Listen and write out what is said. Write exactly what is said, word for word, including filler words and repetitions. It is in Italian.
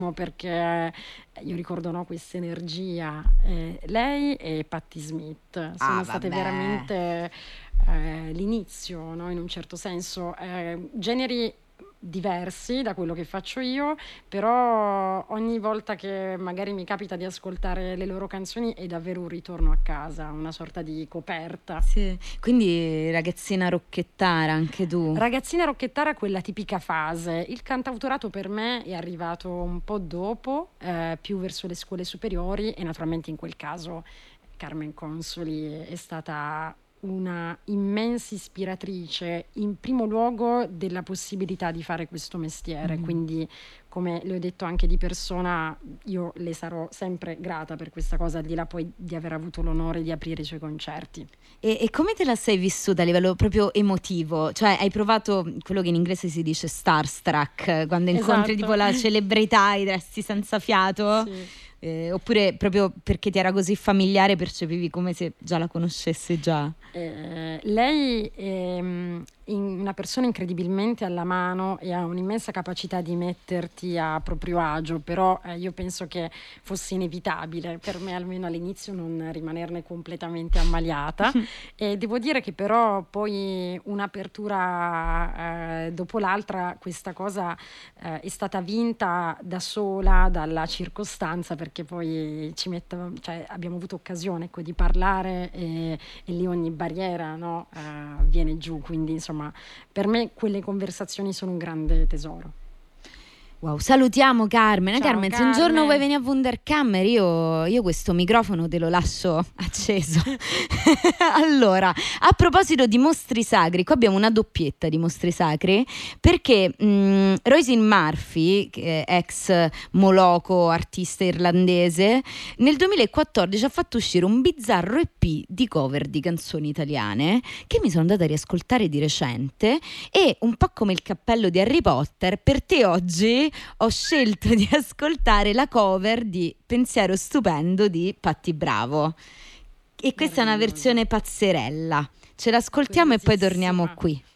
perché io ricordo, no, questa energia. Eh, lei e Patti Smith sono Ah, state vabbè. veramente eh, l'inizio, no, in un certo senso. Eh, generi diversi da quello che faccio io, però ogni volta che magari mi capita di ascoltare le loro canzoni è davvero un ritorno a casa, una sorta di coperta. Sì. Quindi ragazzina rocchettara anche tu. Ragazzina rocchettara, quella tipica fase. Il cantautorato per me è arrivato un po' dopo, eh, più verso le scuole superiori, e naturalmente in quel caso Carmen Consoli è stata una immensa ispiratrice, in primo luogo della possibilità di fare questo mestiere, Mhm. quindi, come le ho detto anche di persona, io le sarò sempre grata per questa cosa, al di là poi di aver avuto l'onore di aprire i suoi concerti. E, e come te la sei vissuta a livello proprio emotivo? Cioè hai provato quello che in inglese si dice starstruck, quando incontri Esatto. tipo la celebrità e resti senza fiato? Sì. Eh, oppure proprio perché ti era così familiare percepivi come se già la conoscessi già? Eh, lei è mm, in- una persona incredibilmente alla mano e ha un'immensa capacità di metterti a proprio agio, però eh, io penso che fosse inevitabile per me, almeno all'inizio, non rimanerne completamente ammaliata. E devo dire che però poi un'apertura eh, dopo l'altra, questa cosa eh, è stata vinta da sola dalla circostanza, perché poi ci metteva- cioè, abbiamo avuto occasione, ecco, di parlare, e, e lì ogni barriera, no, eh, viene giù, quindi insomma per me quelle conversazioni sono un grande tesoro. Wow, salutiamo Carmen. Ciao Carmen, se un giorno vuoi Carmen. venire a Wunderkammer, io, io questo microfono te lo lascio acceso. Allora, a proposito di mostri sacri, qua abbiamo una doppietta di mostri sacri, perché mh, Roisin Murphy, che è ex Moloco, artista irlandese, nel duemilaquattordici ha fatto uscire un bizzarro E P di cover di canzoni italiane che mi sono andata a riascoltare di recente, e un po' come il cappello di Harry Potter, per te oggi ho scelto di ascoltare la cover di Pensiero stupendo di Patti Bravo, e questa è una Meravigliosa. versione pazzerella. Ce l'ascoltiamo e poi torniamo Bellissima. qui.